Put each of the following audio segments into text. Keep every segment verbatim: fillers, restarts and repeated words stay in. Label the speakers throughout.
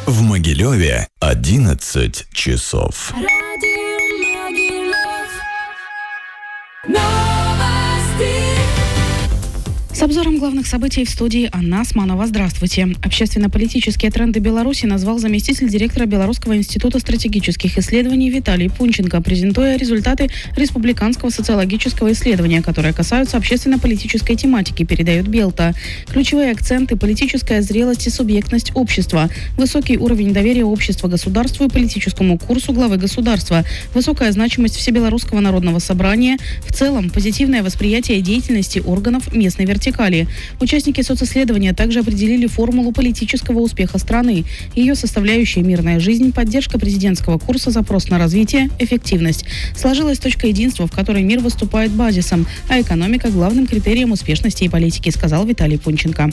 Speaker 1: В Могилеве одиннадцать часов.
Speaker 2: С обзором главных событий в студии Анна Османова. Здравствуйте. Общественно-политические тренды Беларуси назвал заместитель директора Белорусского института стратегических исследований Виталий Пунченко, презентуя результаты республиканского социологического исследования, которые касаются общественно-политической тематики, передает Белта. Ключевые акценты – политическая зрелость и субъектность общества, высокий уровень доверия общества государству и политическому курсу главы государства, высокая значимость Всебелорусского народного собрания, в целом позитивное восприятие деятельности органов местной вертикали. Участники социсследования также определили формулу политического успеха страны. Ее составляющие: мирная жизнь, поддержка президентского курса, запрос на развитие, эффективность. Сложилась точка единства, в которой мир выступает базисом, а экономика – главным критерием успешности и политики, сказал Виталий Пунченко.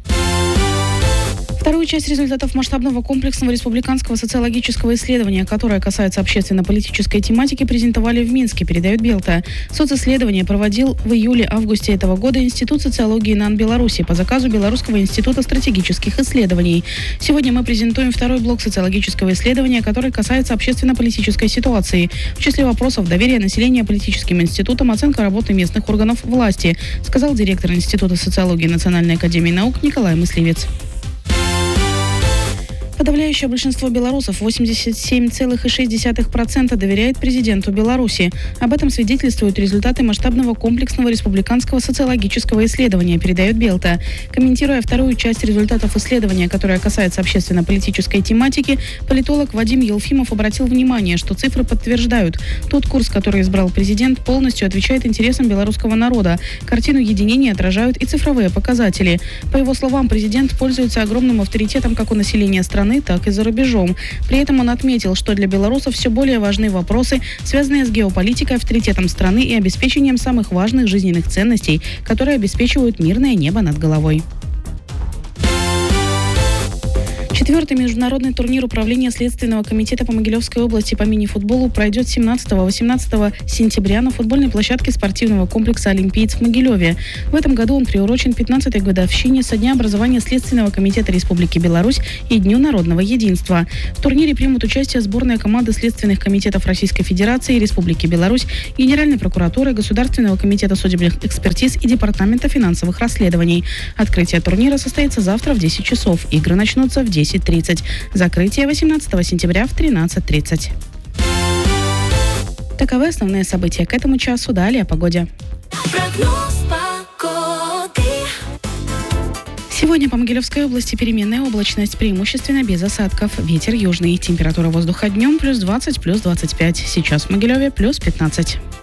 Speaker 2: Вторую часть результатов масштабного комплексного республиканского социологического исследования, которое касается общественно-политической тематики, презентовали в Минске, передает Белта. Социсследование проводил в июле-августе этого года Институт социологии НАН Беларуси по заказу Белорусского института стратегических исследований. Сегодня мы презентуем второй блок социологического исследования, который касается общественно-политической ситуации. В числе вопросов доверие населения политическим институтам, оценка работы местных органов власти, сказал директор Института социологии Национальной академии наук Николай Мысливец. Подавляющее большинство белорусов, восемьдесят семь целых шесть десятых процента, доверяет президенту Беларуси. Об этом свидетельствуют результаты масштабного комплексного республиканского социологического исследования, передает Белта. Комментируя вторую часть результатов исследования, которая касается общественно-политической тематики, политолог Вадим Елфимов обратил внимание, что цифры подтверждают: тот курс, который избрал президент, полностью отвечает интересам белорусского народа. Картину единения отражают и цифровые показатели. По его словам, президент пользуется огромным авторитетом как у населения страны, так и за рубежом. При этом он отметил, что для белорусов все более важны вопросы, связанные с геополитикой, авторитетом страны и обеспечением самых важных жизненных ценностей, которые обеспечивают мирное небо над головой. Четвертый международный турнир Управления Следственного комитета по Могилевской области по мини-футболу пройдет семнадцатого-восемнадцатого сентября на футбольной площадке спортивного комплекса «Олимпиец» в Могилеве. В этом году он приурочен пятнадцатой годовщине со дня образования Следственного комитета Республики Беларусь и Дню народного единства. В турнире примут участие сборная команды следственных комитетов Российской Федерации и Республики Беларусь, Генеральной прокуратуры, Государственного комитета судебных экспертиз и Департамента финансовых расследований. Открытие турнира состоится завтра в десять часов. Игры начнутся в десять тридцать. Закрытие восемнадцатого сентября в тринадцать тридцать. Таковы основные события к этому часу. Далее о погоде. Сегодня по Могилевской области переменная облачность, преимущественно без осадков. Ветер южный. Температура воздуха днем плюс двадцать, плюс двадцать пять. Сейчас в Могилеве плюс пятнадцать.